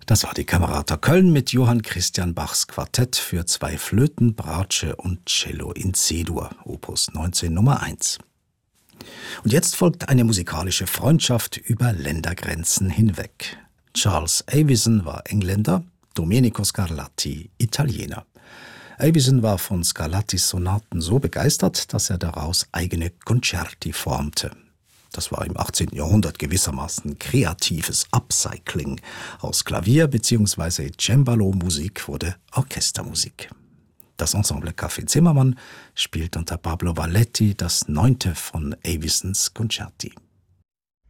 Das war die Camerata Köln mit Johann Christian Bachs Quartett für 2 Flöten, Bratsche und Cello in C-Dur, Opus 19 Nummer 1. Und jetzt folgt eine musikalische Freundschaft über Ländergrenzen hinweg. Charles Avison war Engländer, Domenico Scarlatti Italiener. Avison war von Scarlattis Sonaten so begeistert, dass er daraus eigene Concerti formte. Das war im 18. Jahrhundert gewissermaßen kreatives Upcycling. Aus Klavier- bzw. Cembalo-Musik wurde Orchestermusik. Das Ensemble Café Zimmermann spielt unter Pablo Valletti das 9. von Avisons Concerti.